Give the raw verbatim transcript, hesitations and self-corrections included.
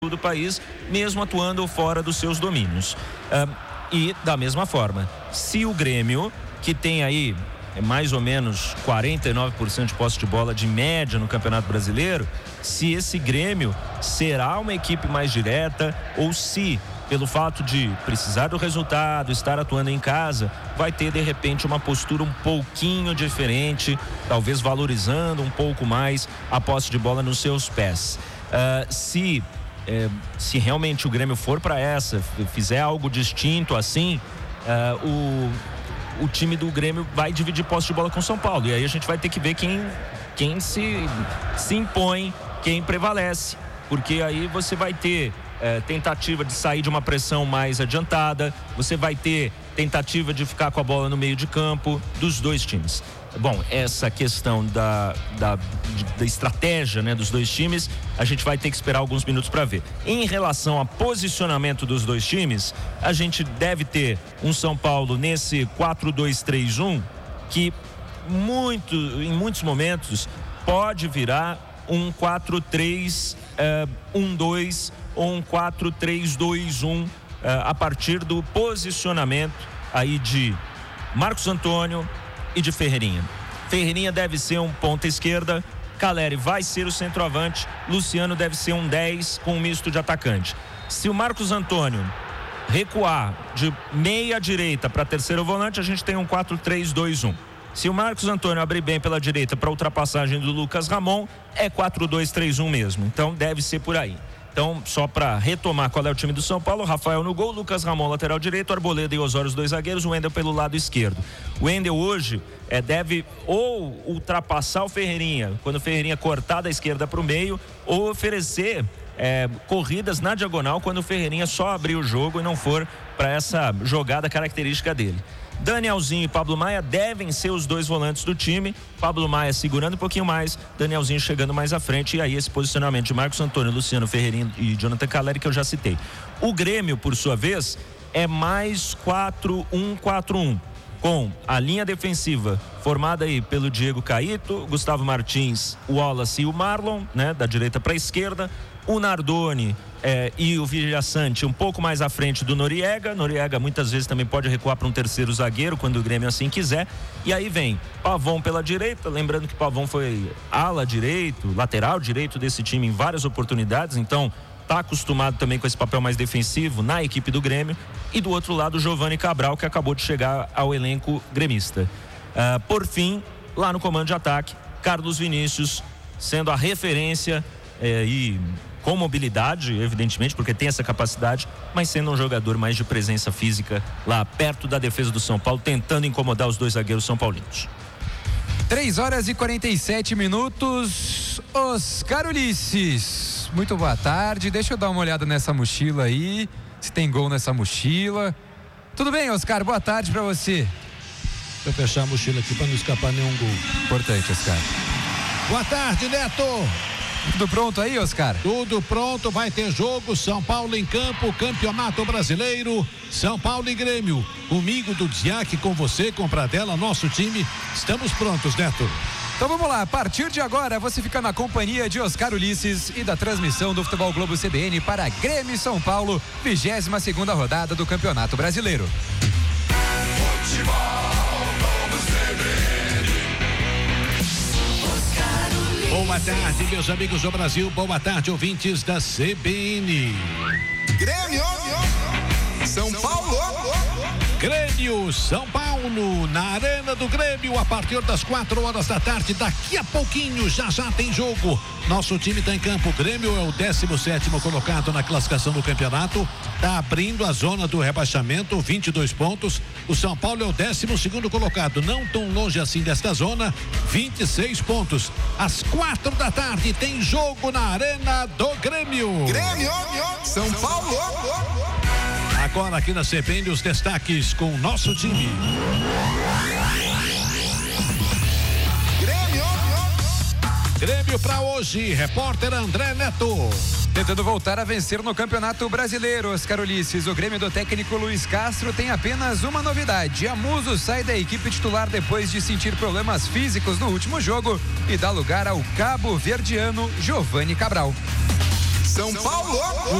do país, mesmo atuando fora dos seus domínios. Uh, e da mesma forma, se o Grêmio, que tem aí mais ou menos quarenta e nove por cento de posse de bola de média no Campeonato Brasileiro, se esse Grêmio será uma equipe mais direta ou se, pelo fato de precisar do resultado, estar atuando em casa, vai ter de repente uma postura um pouquinho diferente, talvez valorizando um pouco mais a posse de bola nos seus pés. Uh, se, eh, se realmente o Grêmio for para essa, fizer algo distinto assim, uh, o o time do Grêmio vai dividir posse de bola com o São Paulo. E aí a gente vai ter que ver quem, quem se, se impõe, quem prevalece. Porque aí você vai ter é, tentativa de sair de uma pressão mais adiantada, você vai ter tentativa de ficar com a bola no meio de campo dos dois times. Bom, essa questão da, da, da estratégia, né, dos dois times, a gente vai ter que esperar alguns minutos para ver. Em relação ao posicionamento dos dois times, a gente deve ter um São Paulo nesse quatro dois três um que muito, em muitos momentos pode virar um quatro três um dois ou um quatro três dois um a partir do posicionamento aí de Marcos Antônio e de Ferreirinha. Ferreirinha deve ser um ponta esquerda, Calleri vai ser o centroavante, Luciano deve ser um dez com um misto de atacante. Se o Marcos Antônio recuar de meia direita para terceiro volante, a gente tem um quatro três dois um. Se o Marcos Antônio abrir bem pela direita para ultrapassagem do Lucas Ramon, é quatro dois três um mesmo. Então deve ser por aí. Então, só para retomar qual é o time do São Paulo: Rafael no gol, Lucas Ramon lateral direito, Arboleda e Osório os dois zagueiros, o Wendel pelo lado esquerdo. O Wendel hoje é, deve ou ultrapassar o Ferreirinha, quando o Ferreirinha cortar da esquerda para o meio, ou oferecer é, corridas na diagonal quando o Ferreirinha só abrir o jogo e não for para essa jogada característica dele. Danielzinho e Pablo Maia devem ser os dois volantes do time. Pablo Maia segurando um pouquinho mais, Danielzinho chegando mais à frente, e aí esse posicionamento de Marcos Antônio, Luciano, Ferreirinha e Jonathan Calleri que eu já citei. O Grêmio, por sua vez, é mais quatro um quatro um, com a linha defensiva formada aí pelo Diego Caíto, Gustavo Martins, o Wallace e o Marlon, né, da direita para a esquerda, o Nardoni É, e o Villaçante um pouco mais à frente do Noriega. Noriega muitas vezes também pode recuar para um terceiro zagueiro quando o Grêmio assim quiser. E aí vem Pavon pela direita, lembrando que Pavon foi ala direito, lateral direito desse time em várias oportunidades, então está acostumado também com esse papel mais defensivo na equipe do Grêmio. E do outro lado, Giovani Cabral, que acabou de chegar ao elenco gremista. Uh, por fim, lá no comando de ataque, Carlos Vinícius sendo a referência eh, e com mobilidade, evidentemente, porque tem essa capacidade, mas sendo um jogador mais de presença física lá perto da defesa do São Paulo, tentando incomodar os dois zagueiros são paulinos. três horas e quarenta e sete minutos. Oscar Ulisses, muito boa tarde. Deixa eu dar uma olhada nessa mochila aí, se tem gol nessa mochila. Tudo bem, Oscar? Boa tarde pra você. Deixa eu fechar a mochila aqui pra não escapar nenhum gol. Importante, Oscar. Boa tarde, Neto. Tudo pronto aí, Oscar? Tudo pronto, vai ter jogo, São Paulo em campo, Campeonato Brasileiro, São Paulo e Grêmio. Comigo do Diac, com você, com Pradella, nosso time. Estamos prontos, Neto. Então vamos lá, a partir de agora você fica na companhia de Oscar Ulisses e da transmissão do Futebol Globo C B N para Grêmio e São Paulo, vigésima segunda rodada do Campeonato Brasileiro. Futebol Globo C B N. Boa tarde, meus amigos do Brasil. Boa tarde, ouvintes da C B N. Grêmio, São Paulo. Grêmio, São Paulo, na Arena do Grêmio, a partir das quatro horas da tarde. Daqui a pouquinho, já já tem jogo. Nosso time está em campo. O Grêmio é o décimo sétimo colocado na classificação do campeonato. Está abrindo a zona do rebaixamento, vinte e dois pontos. O São Paulo é o décimo segundo colocado, não tão longe assim desta zona, vinte e seis pontos. Às quatro da tarde tem jogo na Arena do Grêmio. Grêmio, São Paulo. Agora aqui na C B N os destaques com o nosso time. Grêmio. Grêmio para hoje, repórter André Neto. Tentando voltar a vencer no Campeonato Brasileiro, Oscar Ulisses, o Grêmio do técnico Luiz Castro tem apenas uma novidade. Amuso sai da equipe titular depois de sentir problemas físicos no último jogo e dá lugar ao cabo-verdiano Giovani Cabral. São Paulo.